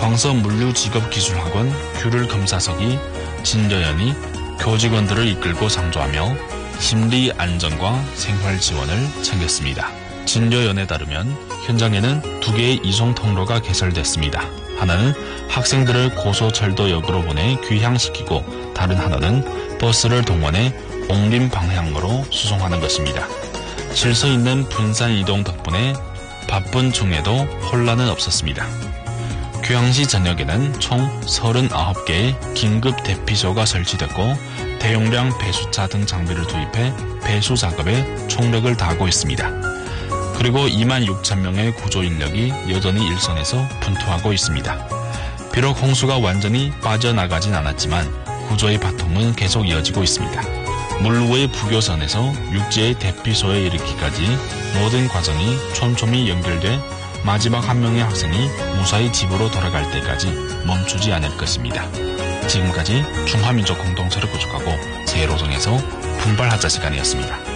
광서물류직업기술학원 귤을 검사석이 진여연이 교직원들을 이끌고 상주하며 심리 안정과 생활 지원을 챙겼습니다. 진여연에 따르면 현장에는 2개의 이송 통로가 개설됐습니다. 하나는 학생들을 고소철도역으로 보내 귀향시키고 다른 하나는 버스를 동원해 옹림 방향으로 수송하는 것입니다. 질서 있는 분산 이동 덕분에 바쁜 중에도 혼란은 없었습니다. 귀향시 전역에는 총 39개의 긴급 대피소가 설치됐고 대용량 배수차 등 장비를 투입해 배수 작업에 총력을 다하고 있습니다. 그리고 2만 6천 명의 구조 인력이 여전히 일선에서 분투하고 있습니다. 비록 홍수가 완전히 빠져나가진 않았지만 구조의 바통은 계속 이어지고 있습니다. 물루의 부교선에서 육지의 대피소에 이르기까지 모든 과정이 촘촘히 연결돼 마지막 한 명의 학생이 무사히 집으로 돌아갈 때까지 멈추지 않을 것입니다. 지금까지 중화민족 공동체를 구축하고 세계로성에서 분발하자 시간이었습니다.